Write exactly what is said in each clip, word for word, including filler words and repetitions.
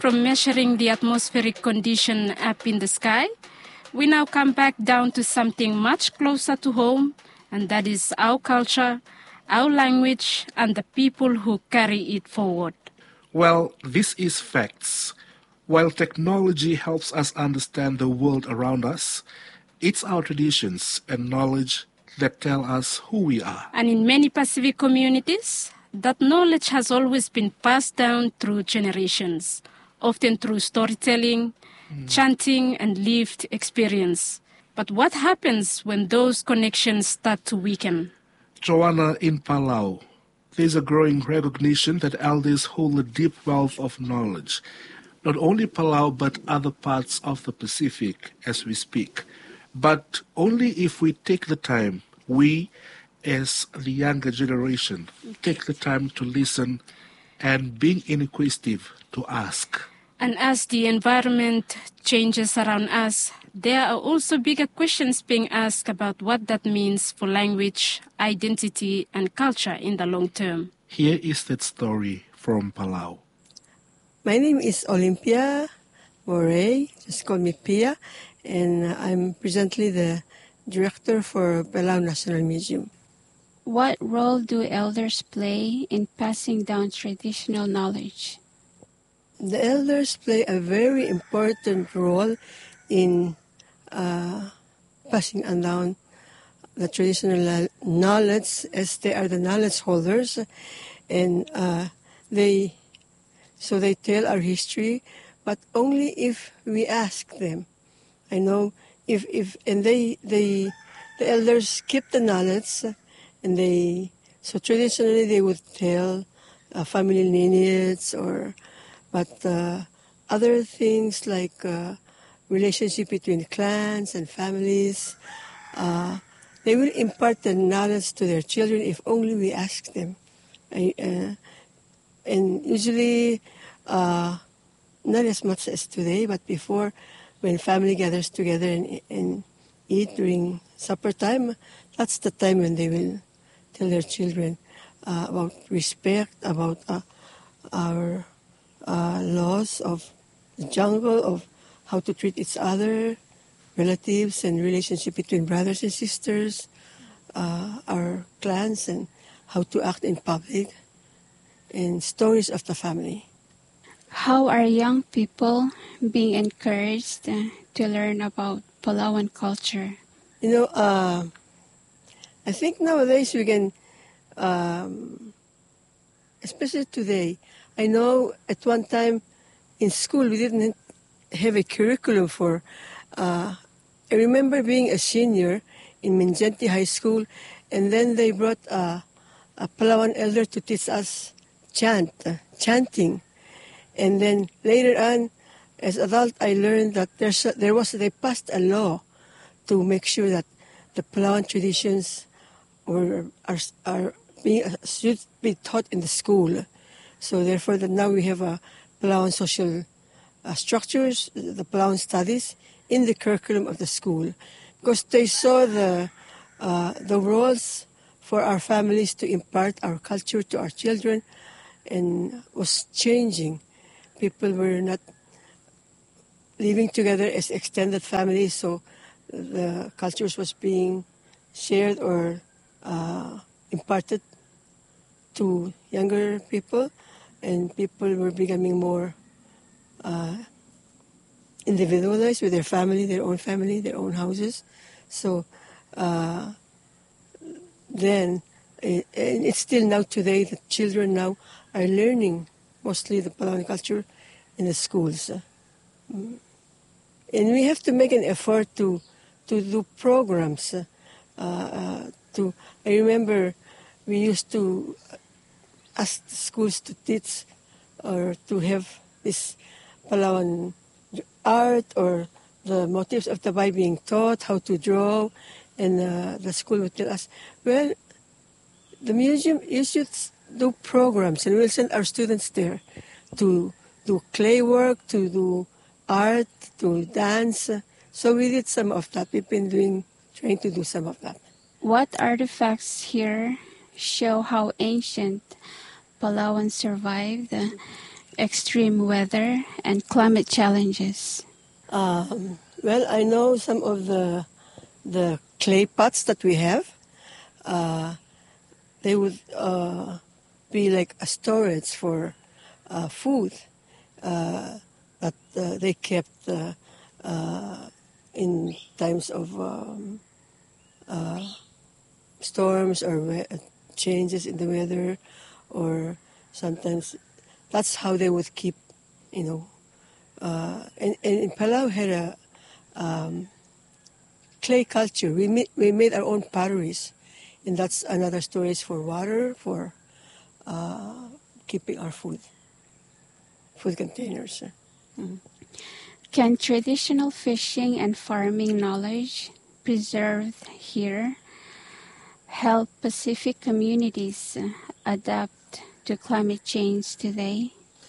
from measuring the atmospheric condition up in the sky, we now come back down to something much closer to home, and that is our culture, our language, and the people who carry it forward. Well, this is facts. While technology helps us understand the world around us, it's our traditions and knowledge that tell us who we are. And in many Pacific communities, that knowledge has always been passed down through generations, often through storytelling, mm. chanting, and lived experience. But what happens when those connections start to weaken? Joanna, in Palau, there's a growing recognition that elders hold a deep wealth of knowledge. Not only Palau, but other parts of the Pacific as we speak. But only if we take the time, we, as the younger generation, take the time to listen and being inquisitive to ask. And as the environment changes around us, there are also bigger questions being asked about what that means for language, identity, and culture in the long term. Here is that story from Palau. My name is Olympia Moray, just call me Pia, and I'm presently the director for Palau National Museum. What role do elders play in passing down traditional knowledge? The elders play a very important role in uh, passing down the traditional knowledge, as they are the knowledge holders, and uh, they so they tell our history, but only if we ask them. I know if if and they they the elders keep the knowledge, and they so traditionally they would tell a family lineage or but uh, other things like uh, relationship between clans and families. Uh, they will impart the knowledge to their children if only we ask them. I, uh, and usually, uh, not as much as today, but before, when family gathers together and, and eat during supper time, that's the time when they will tell their children uh, about respect, about uh, our uh, laws of the jungle, of how to treat each other, relatives, and relationship between brothers and sisters, uh, our clans, and how to act in public, and stories of the family. How are young people being encouraged uh, to learn about Palauan culture? You know, uh, I think nowadays we can, um, especially today, I know at one time in school we didn't have a curriculum for, uh, I remember being a senior in Minjenti High School, and then they brought uh, a Palauan elder to teach us chant, uh, chanting. And then later on, as adult, I learned that there's a, there was, they passed a law to make sure that the Palauan traditions were, are, are being, should be taught in the school. So therefore, that now we have a Palauan social uh, structures, the Palauan studies in the curriculum of the school, because they saw the uh, the roles for our families to impart our culture to our children, and was changing. People were not living together as extended families, so the cultures was being shared or uh, imparted to younger people, and people were becoming more uh, individualized with their family, their own family, their own houses. So uh, then, it, and it's still now today, the children now are learning mostly the Palauan culture in the schools. And we have to make an effort to to do programs. Uh, uh, to I remember we used to ask the schools to teach or to have this Palauan art or the motifs of the Bible being taught, how to draw, and uh, the school would tell us, well, the museum, you should do programs, and we'll send our students there to do clay work, to do art, to dance. So we did some of that. We've been doing, trying to do some of that. What artifacts here show how ancient Palauan survived uh, extreme weather and climate challenges? Um, well, I know some of the the clay pots that we have. Uh, they would uh, be like a storage for uh, food uh, that uh, they kept uh, uh, in times of um, uh, storms or we- changes in the weather, or sometimes that's how they would keep, you know. Uh, and, and in Palau had a um, clay culture. We made, we made our own potteries, and that's another storage for water, for uh, keeping our food, food containers. Mm-hmm. Can traditional fishing and farming knowledge preserved here help Pacific communities adapt to climate change today?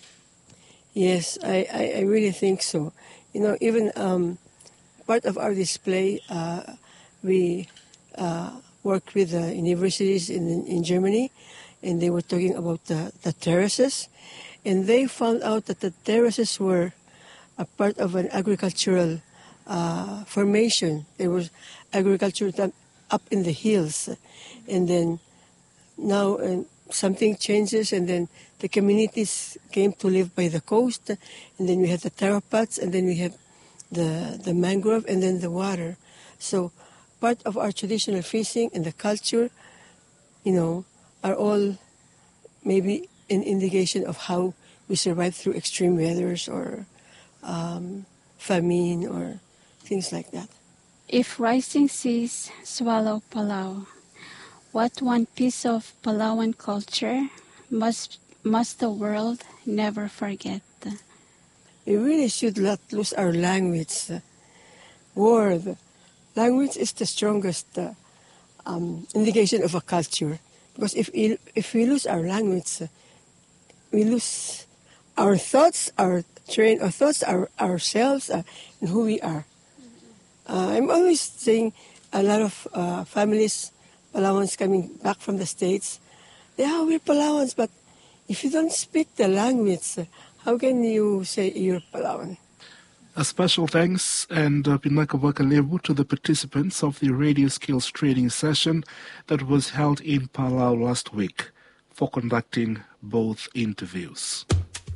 Yes, I, I, I really think so. You know, even um, part of our display, uh, we uh, worked with the universities in, in Germany, and they were talking about the, the terraces, and they found out that the terraces were a part of an agricultural uh, formation. There was agriculture done up in the hills, and then now uh, something changes, and then the communities came to live by the coast, and then we had the terrapots, and then we have the the mangrove, and then the water. So part of our traditional fishing and the culture, you know, are all maybe an indication of how we survive through extreme weathers or um, famine or things like that. If rising seas swallow Palau, what one piece of Palauan culture must must the world never forget? We really should not lose our language. Word. Language is the strongest uh, um, indication of a culture. Because if we, if we lose our language, uh, we lose our thoughts, our train of thoughts, our ourselves, uh, and who we are. Uh, I'm always saying a lot of uh, families, Palauans coming back from the States, yeah, we're Palauans, but if you don't speak the language, how can you say you're Palauan? A special thanks and uh, Pinaka Lebu to the participants of the radio skills training session that was held in Palau last week for conducting both interviews.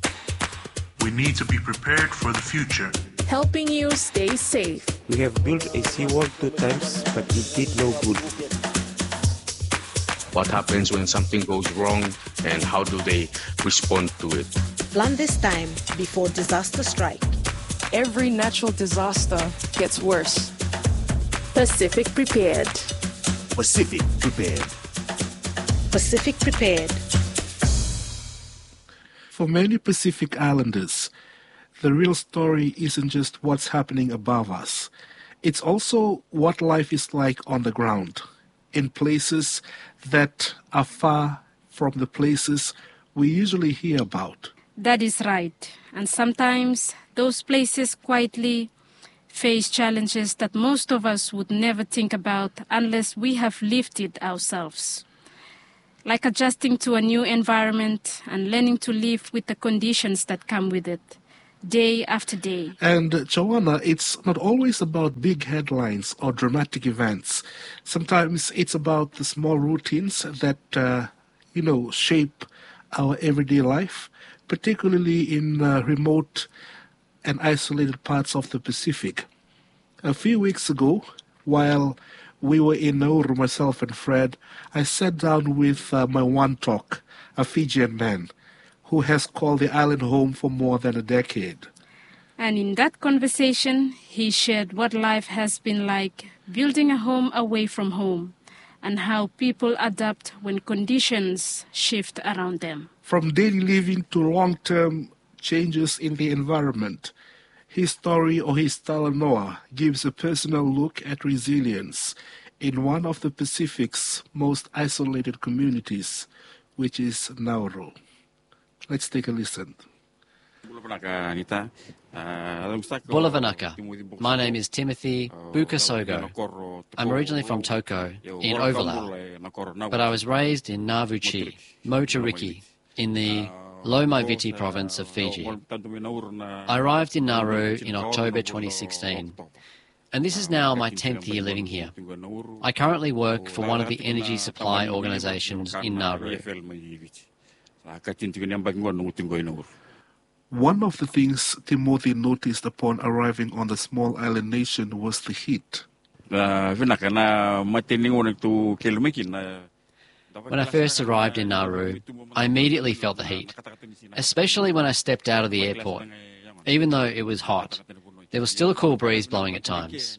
We need to be prepared for the future. Helping you stay safe. We have built a seawall two times, but it did no good. What happens when something goes wrong and how do they respond to it? Plan this time before disaster strike. Every natural disaster gets worse. Pacific Prepared. Pacific Prepared. Pacific Prepared. For many Pacific Islanders, the real story isn't just what's happening above us. It's also what life is like on the ground, in places that are far from the places we usually hear about. That is right. And sometimes those places quietly face challenges that most of us would never think about unless we have lived it ourselves. Like adjusting to a new environment and learning to live with the conditions that come with it, day after day. And Joanna, it's not always about big headlines or dramatic events. Sometimes it's about the small routines that, uh, you know, shape our everyday life, particularly in uh, remote and isolated parts of the Pacific. A few weeks ago, while we were in Nauru, myself and Fred, I sat down with uh, my one talk, a Fijian man, who has called the island home for more than a decade. And in that conversation, he shared what life has been like building a home away from home and how people adapt when conditions shift around them. From daily living to long-term changes in the environment, his story or his talanoa gives a personal look at resilience in one of the Pacific's most isolated communities, which is Nauru. Let's take a listen. Bulavanaka. My name is Timothy Bukasogo. I'm originally from Toko, in Ovalau, but I was raised in Navuchi, Motariki, in the Lomaiviti province of Fiji. I arrived in Nauru in October twenty sixteen, and this is now my tenth year living here. I currently work for one of the energy supply organisations in Nauru. One of the things Timothy noticed upon arriving on the small island nation was the heat. When I first arrived in Nauru, I immediately felt the heat, especially when I stepped out of the airport. Even though it was hot, there was still a cool breeze blowing at times.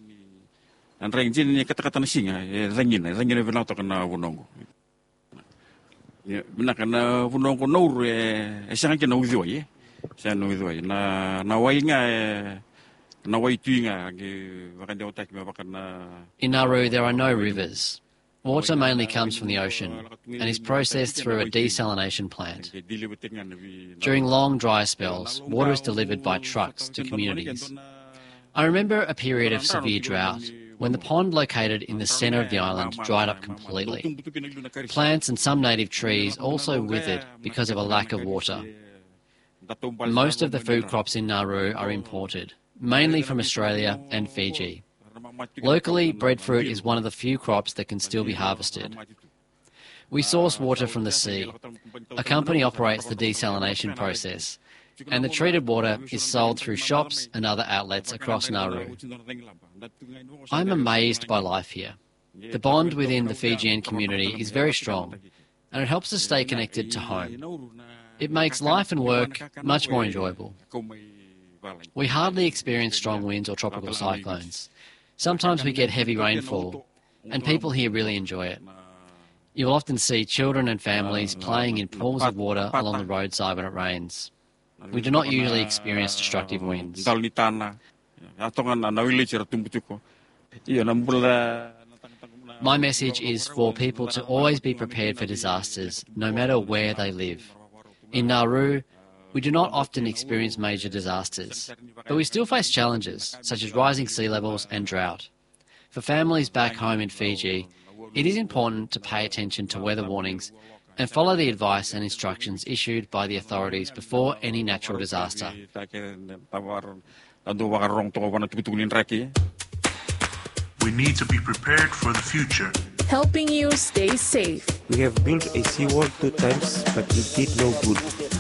In Nauru, there are no rivers. Water mainly comes from the ocean and is processed through a desalination plant. During long dry spells, water is delivered by trucks to communities. I remember a period of severe drought when the pond located in the centre of the island dried up completely. Plants and some native trees also withered because of a lack of water. Most of the food crops in Nauru are imported, mainly from Australia and Fiji. Locally, breadfruit is one of the few crops that can still be harvested. We source water from the sea. A company operates the desalination process, and the treated water is sold through shops and other outlets across Nauru. I'm amazed by life here. The bond within the Fijian community is very strong, and it helps us stay connected to home. It makes life and work much more enjoyable. We hardly experience strong winds or tropical cyclones. Sometimes we get heavy rainfall, and people here really enjoy it. You'll often see children and families playing in pools of water along the roadside when it rains. We do not usually experience destructive winds. My message is for people to always be prepared for disasters, no matter where they live. In Nauru, we do not often experience major disasters, but we still face challenges such as rising sea levels and drought. For families back home in Fiji, it is important to pay attention to weather warnings and follow the advice and instructions issued by the authorities before any natural disaster. We need to be prepared for the future. Helping you stay safe. We have built a seawall two times, but it did no good.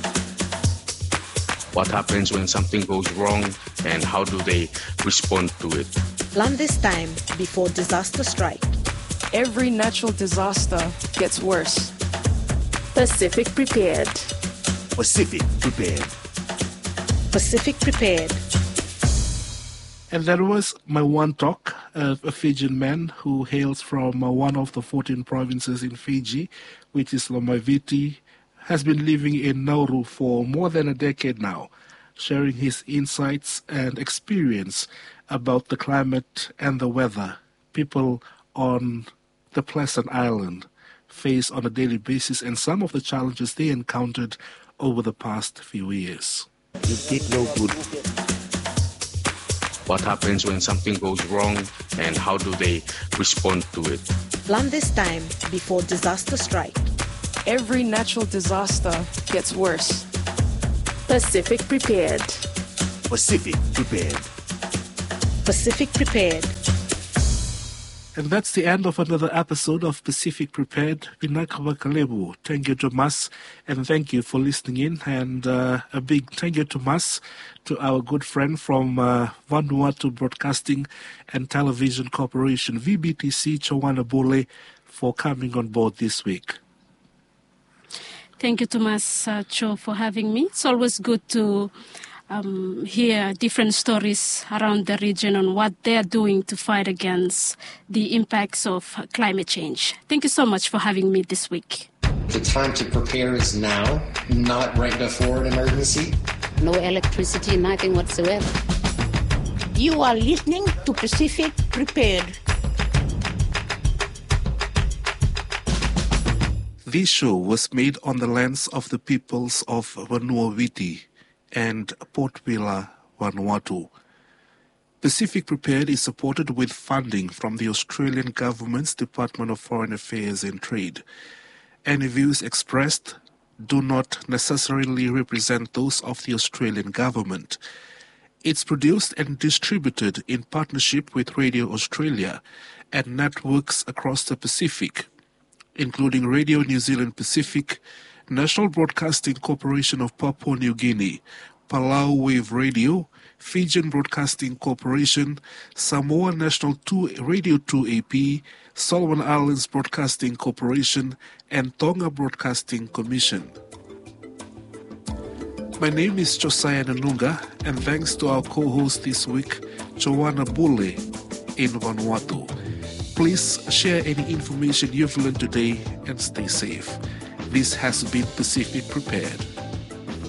What happens when something goes wrong and how do they respond to it? Plan this time before disaster strike. Every natural disaster gets worse. Pacific Prepared. Pacific Prepared. Pacific Prepared. And that was my one talk, uh, a Fijian man who hails from uh, one of the fourteen provinces in Fiji, which is Lomaiviti, has been living in Nauru for more than a decade now, sharing his insights and experience about the climate and the weather people on the Pleasant Island face on a daily basis and some of the challenges they encountered over the past few years. It did no good. What happens when something goes wrong and how do they respond to it? Plan this time before disaster strike. Every natural disaster gets worse. Pacific Prepared. Pacific Prepared. Pacific Prepared. And that's the end of another episode of Pacific Prepared. Pinakaba Kalebu. Thank you, Tomas, and thank you for listening in. And uh, a big thank you, Tomas, to our good friend from uh, Vanuatu Broadcasting and Television Corporation, V B T C, Chowana Bole, for coming on board this week. Thank you, Tomas uh, Cho, for having me. It's always good to Um, hear different stories around the region on what they're doing to fight against the impacts of climate change. Thank you so much for having me this week. The time to prepare is now, not right before an emergency. No electricity, nothing whatsoever. You are listening to Pacific Prepared. This show was made on the lands of the peoples of Vanuatu and Port Vila, Vanuatu. Pacific Prepared is supported with funding from the Australian Government's Department of Foreign Affairs and Trade. Any views expressed do not necessarily represent those of the Australian government. It's produced and distributed in partnership with Radio Australia and networks across the Pacific, including Radio New Zealand Pacific, National Broadcasting Corporation of Papua New Guinea, Palau Wave Radio, Fijian Broadcasting Corporation, Samoa National two Radio two A P, Solomon Islands Broadcasting Corporation, and Tonga Broadcasting Commission. My name is Josiah Nanunga, and thanks to our co-host this week, Joanna Bule in Vanuatu. Please share any information you've learned today and stay safe. This has been Pacific Prepared.